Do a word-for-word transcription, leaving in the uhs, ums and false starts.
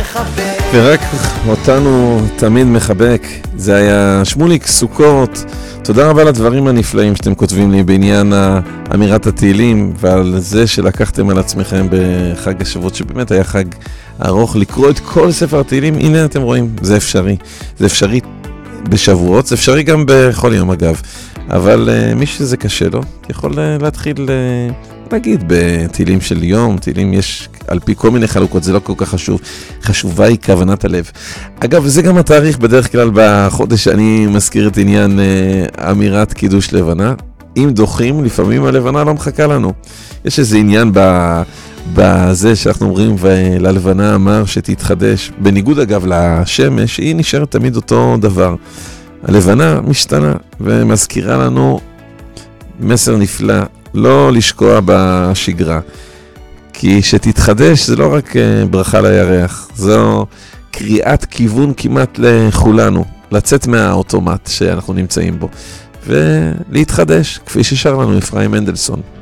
ורק אותנו תמיד מחבק. זה היה שמוליק סוכות. תודה רבה לדברים הנפלאים שאתם כותבים לי בעניין אמירת התהילים, ועל זה שלקחתם על עצמכם בחג השבועות, שבאמת היה חג ארוך, לקרוא את כל ספר התהילים. הנה אתם רואים, זה אפשרי. זה אפשרי בשבועות, זה אפשרי גם בכל יום אגב. אבל uh, מי שזה קשה לו, יכול uh, להתחיל uh, להגיד בתהילים של יום. תהילים יש על פי כל מיני חלוקות, זה לא כל כך חשוב. חשובה היא כוונת הלב. אגב, זה גם התאריך בדרך כלל בחודש שאני מזכיר את עניין uh, אמירת קידוש לבנה. אם דוחים, לפעמים הלבנה לא מחכה לנו. יש איזה עניין ב... בזה שאנחנו אומרים, וללבנה אמר שתתחדש. בניגוד אגב לשמש, היא נשארת תמיד אותו דבר. הלבנה משתנה ומזכירה לנו מסר נפלא, לא לשקוע בשגרה. כי שתתחדש זה לא רק ברכה לירח, זו קריאת כיוון כמעט לכולנו, לצאת מהאוטומט שאנחנו נמצאים בו, ולהתחדש, כפי ששר לנו אפרים מנדלסון.